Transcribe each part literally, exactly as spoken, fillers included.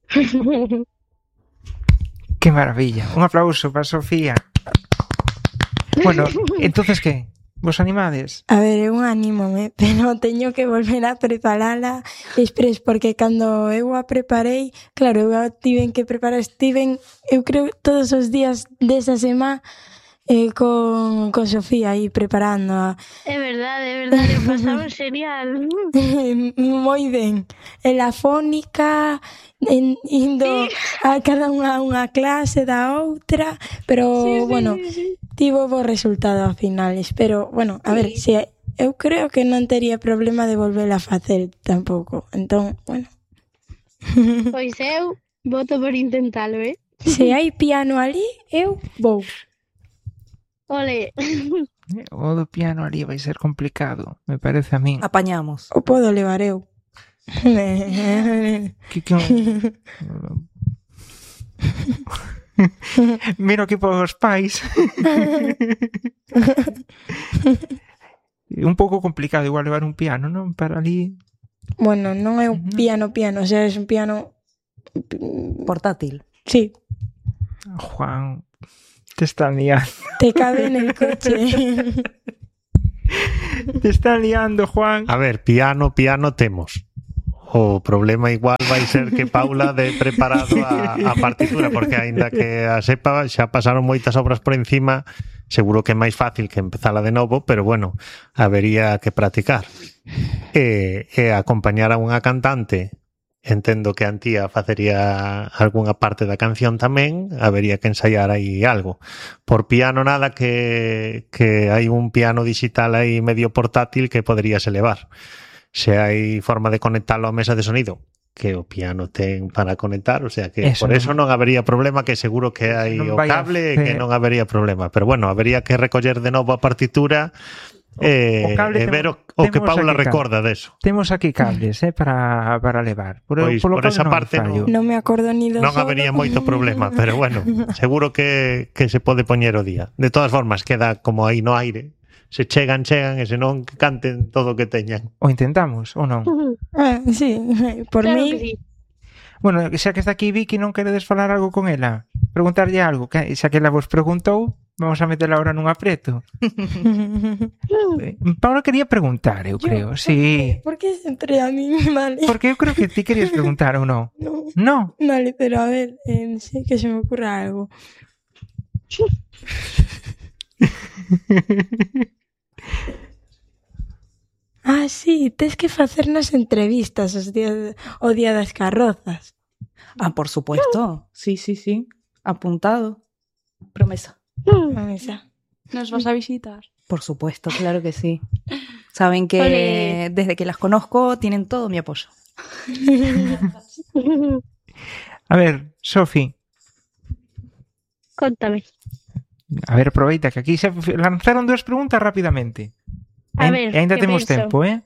Que maravilla. Un aplauso para Sofía. Bueno, entonces que? Vos animades? A ver, eu anímome, pero teño que volver a preparala express, porque cando eu a preparei, claro, eu a tiven que preparar, estiven, eu creo, todos os días desa semana eh, con, con Sofía aí preparando a... É verdade, é verdade, pasamos genial. Moi ben. En la fónica, en, indo sí. a cada unha unha clase da outra, pero, sí, sí, bueno, sí, sí. tivo bo resultado ao final. Pero, bueno, a sí. ver, se eu creo que non tería problema de volver a facer tampouco. Entón, bueno. Pois eu voto por intentalo, eh? Se hai piano ali, eu vou. Ole. O do piano ali vai ser complicado, me parece a min. Apañamos. O podo levar eu. que que... Miro aquí por os pais. Un pouco complicado igual levar un piano, non? Para ali... Bueno, non é un piano piano, o sea, é un piano... Portátil. Sí. Juan... Te están liando. Te cabe en el coche. Te están liando, Juan. A ver, piano, piano temos. O problema igual vai ser que Paula de preparado a, a partitura, porque aínda que a sepa xa pasaron moitas obras por encima, seguro que é máis fácil que empezala de novo, pero bueno, habería que practicar. E, e acompañar a unha cantante, entendo que a Antía facería algunha parte da canción tamén, habería que ensaiar aí algo. Por piano nada, que, que hai un piano digital aí medio portátil que poderías elevar. Se hai forma de conectalo á mesa de sonido, que o piano ten para conectar, o sea que eso por eso non habería problema, que seguro que hai o cable e que non habería problema. Pero bueno, habería que recoller de novo a partitura e eh, eh, ver o, o que Paula recorda deso. Temos aquí cables eh, para, para levar. Por, pois, por esa non parte non, non me acordo ni do non solo. Habería moito problema, pero bueno, seguro que, que se pode poñer o día. De todas formas, queda como aí no aire. Se chegan, chegan, e se non, que canten todo o que teñan. O intentamos, ou non? Ah, sí, por claro mí... Sí. Bueno, xa que está aquí Vicky, non queredes falar algo con ela? Preguntarlle algo, que xa que ela vos preguntou, vamos a metela ahora nun apreto. Paula quería preguntar, eu creo, yo, sí. Por que sempre a mí, vale? Porque eu creo que ti querías preguntar, ou non? No. No. Vale, pero a ver, eh, sí que se me ocurra algo. Ah, sí, tes que facernos entrevistas os días, o día das carrozas. Ah, por supuesto. Sí, sí, sí. Apuntado. Promesa. Promesa. ¿Nos vas a visitar? Por supuesto, claro que sí. Saben que Olé. Desde que las conozco tienen todo mi apoyo. A ver, Sofi. Contame. A ver, aproveita que aquí se lanzaron dúas preguntas rapidamente. A en, ver, ainda temos penso? tempo, eh?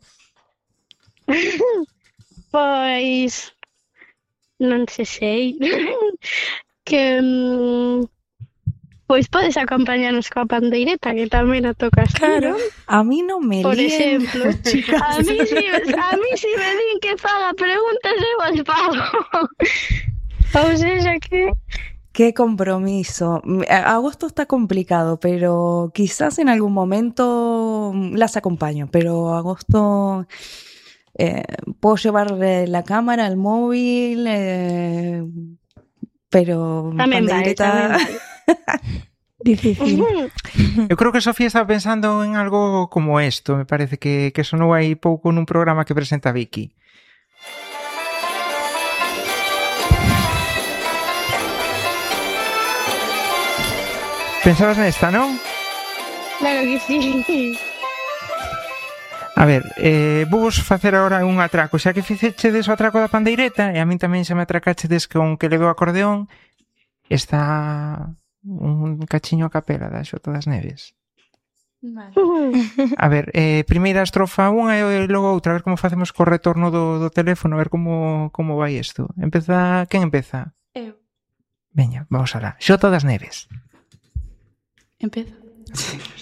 Pois non se sei. que um, pois podes acompañarnos coa pandeireta, que tamén a tocas. Claro. A mí non me Por líen, exemplo, chicas. a mí si, a mí si me din que faga preguntas, eu as fago. Ou seja que Qué compromiso. Agosto está complicado, pero quizás en algún momento las acompaño. Pero agosto eh, puedo llevar la cámara, el móvil, eh, pero tamén vale, tamén vale. Difícil. Eu creo que Sofía estaba pensando en algo como esto. Me parece que, que sonou aí pouco nun programa que presenta Vicky. Pensabas nesta, non? Claro que sí. A ver, eh, vos facer agora un atraco. Xa que fixechedes o atraco da pandeireta, e a min tamén xa me atracachedes con que leveu acordeón, está un cachiño a capela da Xota das Neves. Vale. A ver, eh, primeira estrofa unha e logo outra, a ver como facemos co retorno do, do teléfono, a ver como, como vai isto. Empeza, quen empeza? Eu. Veña, vamos alá. Xota das Neves. Empieza.